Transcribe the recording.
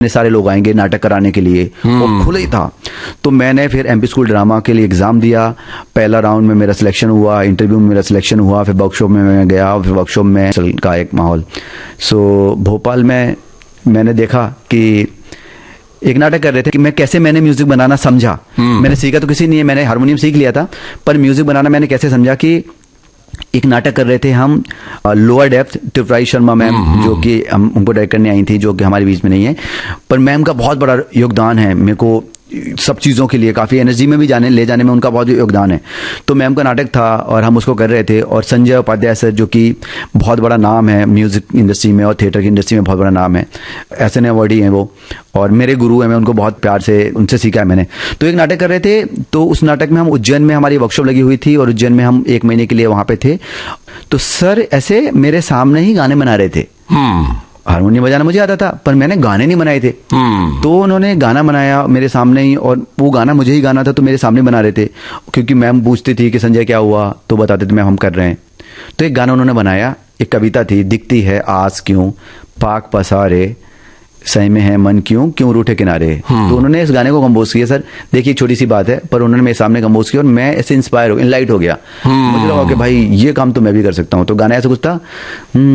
सारे लोग आएंगे नाटक कराने के लिए, वो खुला ही था। तो मैंने फिर एमपी स्कूल ड्रामा के लिए एग्जाम दिया। पहला राउंड में मेरा सिलेक्शन हुआ, इंटरव्यू में मेरा सिलेक्शन हुआ, फिर वर्कशॉप में मैं गया, फिर वर्कशॉप में का एक माहौल। सो भोपाल में मैंने देखा कि एक नाटक कर रहे थे कि मैंने म्यूजिक बनाना समझा। मैंने सीखा तो किसी नहीं है, मैंने हारमोनियम सीख लिया था, पर म्यूजिक बनाना मैंने कैसे समझा कि एक नाटक कर रहे थे हम, lower depth, Tripurari Sharma ma'am जो कि हम उनको डायरेक्ट करने आई थी, जो कि हमारे बीच में नहीं है, पर मैम का बहुत बड़ा योगदान है मेरे को सब चीज़ों के लिए, काफ़ी एनर्जी में भी ले जाने में उनका बहुत योगदान है। तो मैम का नाटक था और हम उसको कर रहे थे, और संजय उपाध्याय सर जो कि बहुत बड़ा नाम है म्यूज़िक इंडस्ट्री में और थिएटर की इंडस्ट्री में, बहुत बड़ा नाम है, SN अवार्डी हैं वो, और मेरे गुरु हैं, मैं उनको बहुत प्यार से उनसे सीखा है मैंने। तो एक नाटक कर रहे थे, तो उस नाटक में हम उज्जैन में, हमारी वर्कशॉप लगी हुई थी और उज्जैन में हम 1 महीने के लिए वहाँ पे थे। तो सर ऐसे मेरे सामने ही गाने बना रहे थे। हारमोनियम बजाना मुझे आता था, पर मैंने गाने नहीं बनाए थे। तो उन्होंने गाना बनाया मेरे सामने ही, और वो गाना मुझे ही गाना था, तो मेरे सामने बना रहे थे, क्योंकि मैम पूछती थी कि संजय क्या हुआ, तो बताते थे मैम हम कर रहे हैं। तो एक गाना उन्होंने बनाया, एक कविता थी, दिखती है आस क्यों पाक पसारे, सही में है मन क्यों रूठे किनारे। तो उन्होंने इस गाने को कंपोज किया। सर देखिए छोटी सी बात है, पर उन्होंने मेरे सामने कंपोज किया और मैं ऐसे इंस्पायर हो, इनलाइट हो गया। मुझे लगा कि भाई ये काम तो मैं भी कर सकता हूँ। तो गाना ऐसा कुछ था,